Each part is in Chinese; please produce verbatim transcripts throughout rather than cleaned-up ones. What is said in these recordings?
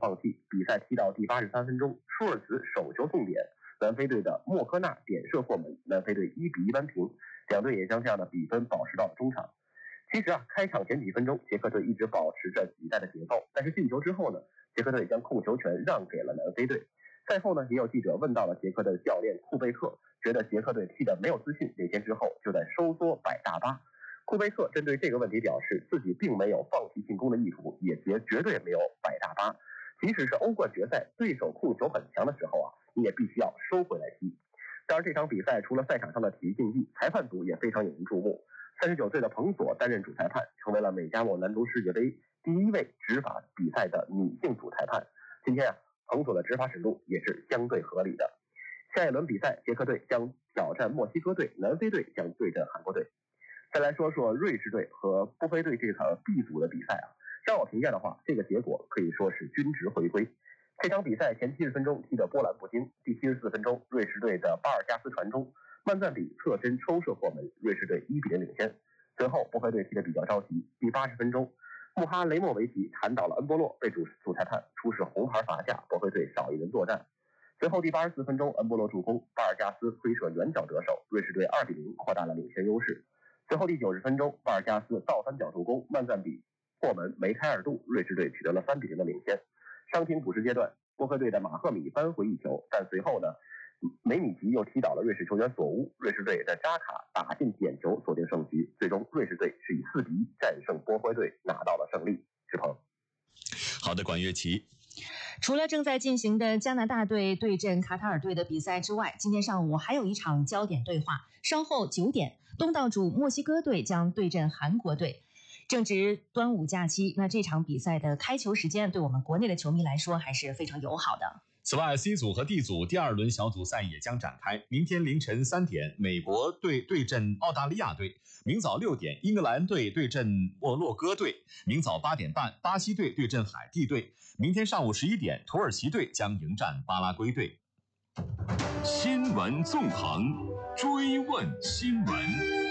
放弃，比赛踢到第八十三分钟，舒尔茨手球送点，南非队的莫科纳点射破门，南非队一比一扳平，两队也将这样的比分保持到了中场。其实啊，开场前几分钟，捷克队一直保持着比赛的节奏，但是进球之后呢，捷克队将控球权让给了南非队。赛后呢，也有记者问到了捷克的教练库贝克，觉得捷克队踢得没有自信，领先之后就在收缩摆大巴。库贝克针对这个问题表示，自己并没有放弃进攻的意图，也绝绝对没有摆大巴。即使是欧冠决赛，对手控球很强的时候啊，你也必须要收回来踢。当然，这场比赛除了赛场上的体育竞技，裁判组也非常引人注目。三十九岁的彭索担任主裁判，成为了美加墨男足世界杯第一位执法比赛的女性主裁判。今天啊，彭索的执法尺度也是相对合理的。下一轮比赛，捷克队将挑战墨西哥队，南非队将对阵韩国队。再来说说瑞士队和波菲队这场 B 组的比赛啊，让我评价的话，这个结果可以说是均值回归。这场比赛前七十分钟踢得波澜不惊，第七十四分钟，瑞士队的巴尔加斯传中，曼赞比侧身抽射破门，瑞士队一比零领先。随后波菲队踢得比较着急，第八十分钟，穆哈雷莫维奇弹倒了恩波洛，被主主裁判出示红牌罚下，波菲队少一人作战。随后第八十四分钟，恩波洛助攻，巴尔加斯推射远角得手，瑞士队二比零扩大了领先优势。随后第九十分钟，巴尔加斯倒三角助攻，曼赞比破门梅开二度，瑞士队取得了三比零的领先。伤停补时阶段，波菲队的马赫米扳回一球，但随后呢，梅米奇又踢倒了瑞士球员索乌，瑞士队的扎卡打进点球锁定胜局，最终瑞士队是以四比一战胜波菲队拿到了胜利。志鹏， 好的，管乐琪。 除了正在进行的加拿大队对阵卡塔尔队的比赛之外，今天上午还有一场焦点对话，稍后九点，东道主墨西哥队将对阵韩国队。正值端午假期，那这场比赛的开球时间对我们国内的球迷来说还是非常友好的。 此外 ，C 组和 D 组第二轮小组赛也将展开。明天凌晨三点，美国队对阵澳大利亚队；明早六点，英格兰队对阵摩洛哥队；明早八点半，巴西队对阵海地队；明天上午十一点，土耳其队将迎战巴拉圭队。 新闻纵横，追问新闻。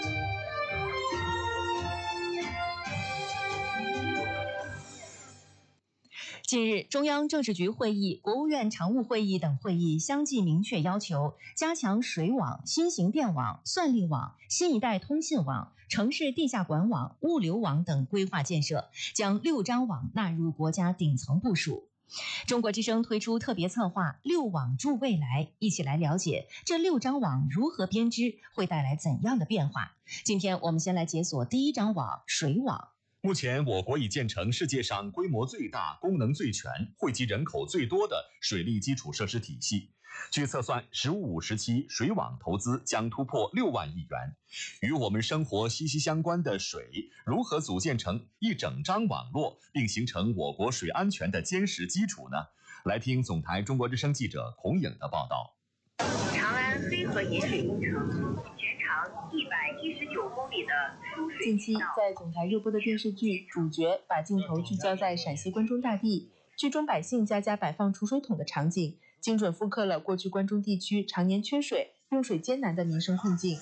近日，中央政治局会议、国务院常务会议等会议相继明确要求，加强水网、新型电网、算力网、新一代通信网、城市地下管网、物流网等规划建设，将六张网纳入国家顶层部署。中国之声推出特别策划六网助未来，一起来了解这六张网如何编织，会带来怎样的变化。今天我们先来解锁第一张网，水网。 目前我国已建成世界上规模最大、功能最全、惠及人口最多的水利基础设施体系。据测算，十五五时期水网投资将突破六万亿元。与我们生活息息相关的水，如何组建成一整张网络，并形成我国水安全的坚实基础呢？来听总台中国之声记者孔颖的报道。 长安黑河引水工程全长一百一十九公里的输水近期在总台热播的电视剧《主角》把镜头聚焦在陕西关中大地，剧中百姓家家摆放储水桶的场景，精准复刻了过去关中地区常年缺水、用水艰难的民生困境。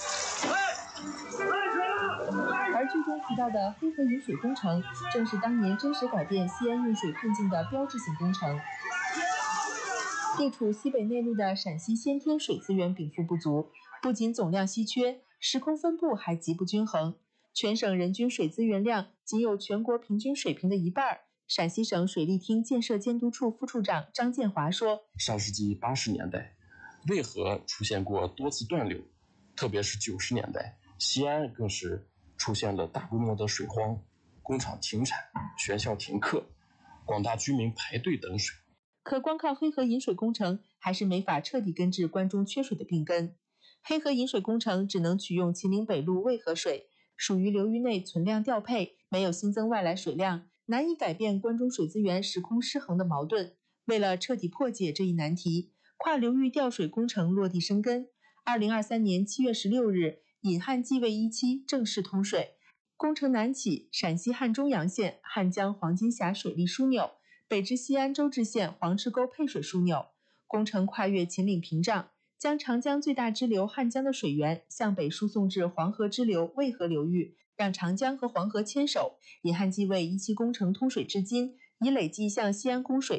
而剧中提到的黑河引水工程，正是当年真实改变西安用水困境的标志性工程。地处西北内陆的陕西先天水资源禀赋不足，不仅总量稀缺，时空分布还极不均衡。全省人均水资源量仅有全国平均水平的一半。陕西省水利厅建设监督处副处长张建华说， 上世纪八十年代，渭河出现过多次断流，特别是九十年代，西安更是出现了大规模的水荒，工厂停产，学校停课，广大居民排队等水。 可光靠黑河引水工程还是没法彻底根治关中缺水的病根。黑河引水工程只能取用秦岭北路渭河水，属于流域内存量调配，没有新增外来水量，难以改变关中水资源时空失衡的矛盾。为了彻底破解这一难题，跨流域调水工程落地生根。二零二三年七月十六日，引汉济渭一期正式通水，工程南起陕西汉中阳县汉江黄金峡水利枢纽，北至西安周至县黄池沟配水枢纽。工程跨越秦岭屏障，将长江最大支流汉江的水源向北输送至黄河支流渭河流域，让长江和黄河牵手。引汉济渭一期工程通水至今，已累计向西安供水